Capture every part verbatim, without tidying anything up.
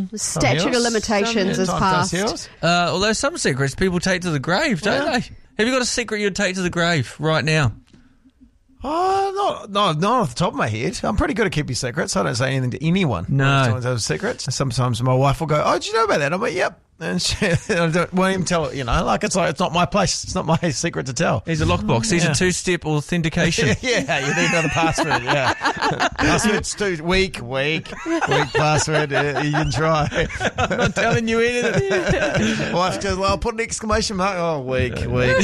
The statute of limitations Some- is yeah, passed. time does heals. Uh, although some secrets people take to the grave, don't Yeah. they? Have you got a secret you'd take to the grave right now? Oh, not, not, not off the top of my head. I'm pretty good at keeping secrets. I don't say anything to anyone. No. If someone has secrets. Sometimes my wife will go, "Oh, did you know about that?" I'm like, "Yep." And she I don't, won't even tell her, you know, like it's like it's not my place. It's not my secret to tell. Here's a lockbox. Here's Yeah. a two-step authentication. Yeah, you need another password. Yeah, password's too weak, weak, weak password. Uh, you can try. I'm not telling you anything. Wife goes, "Well, I'll put an exclamation mark." Oh, weak, weak.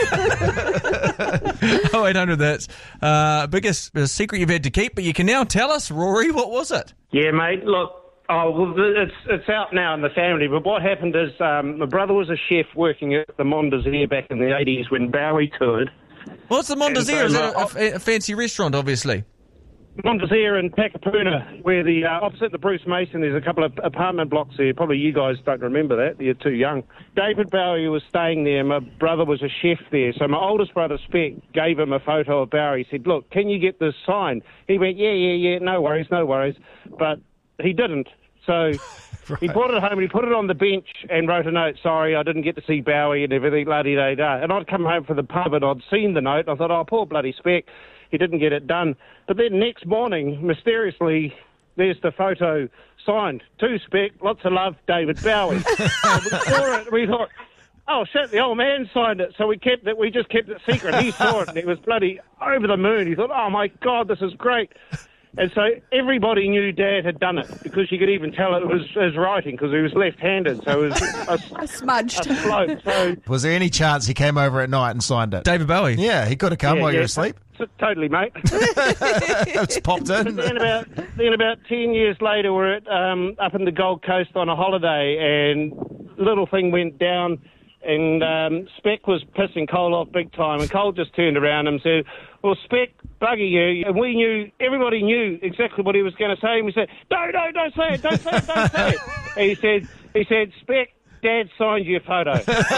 oh, eight hundred, that's uh, biggest uh, secret you've had to keep, but you can now tell us, Rory. What was it? Yeah, mate. Look, oh, well, it's it's out now in the family. But what happened is um, my brother was a chef working at the Mondesir back in the eighties when Bowie toured. What's the Mondesir? And Is so, it a, a, fa- a fancy restaurant, obviously? Mondesir in Takapuna, where the uh, opposite the Bruce Mason, there's a couple of apartment blocks there. Probably you guys don't remember that. You're too young. David Bowie was staying there. My brother was a chef there. So my oldest brother, Speck, gave him a photo of Bowie. He said, "Look, can you get this signed?" He went, "Yeah, yeah, yeah, no worries, no worries." But he didn't. So Right. he brought it home and he put it on the bench and wrote a note, "Sorry, I didn't get to see Bowie," and everything, la-di-da-da. And I'd come home from the pub and I'd seen the note. I thought, "Oh, poor bloody Speck. He didn't get it done." But then next morning, mysteriously, there's the photo signed. To Speck, lots of love, David Bowie. And we saw it, we thought, oh shit, the old man signed it. So we kept it, we just kept it secret. He saw it and he was bloody over the moon. He thought, oh my God, this is great. And so everybody knew Dad had done it because you could even tell it was his writing because he was left-handed. So it was a, Smudged. a slope. So Was there any chance he came over at night and signed it? David Bowie. Yeah, he could have come yeah, while you yeah, were asleep. t- Totally, mate. It's popped in. then about then about ten years later, we're at, um, up in the Gold Coast on a holiday, and little thing went down, and um, Speck was pissing Cole off big time, and Cole just turned around and said, "Well, Speck, bugger you," and we knew, everybody knew exactly what he was going to say, and we said, "No, no, don't say it, don't say it, don't say it." And he said, he said, "Speck, Dad signed your photo."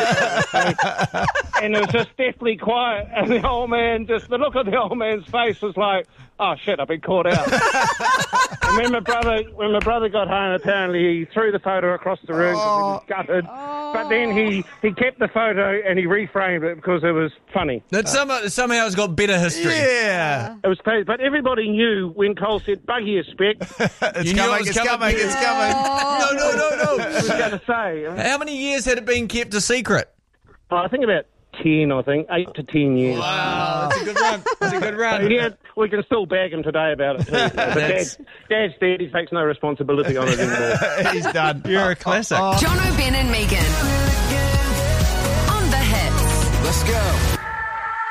And it was just deathly quiet, and the old man, just the look of the old man's face was like, "Oh shit, I've been caught out." And when my brother, when my brother got home, apparently he threw the photo across the room because he was gutted. But then he, he kept the photo and he reframed it because it was funny. That somehow, somehow it's got better history. Yeah. It was crazy, but everybody knew when Cole said, "Buggy your Speck," It's You knew it coming, was it's coming. coming, it's coming. No, no, no, I no. was going to say. How many years had it been kept a secret? Oh, I think about ten, I think, eight to ten years. Wow, that's a good run. That's a good So, run. yeah, we can still bag him today about it too. But Dad's, Dad's dead, he takes no responsibility on it anymore. He's done. You're a classic. John O'Ben and Megan. On the hits. Let's go.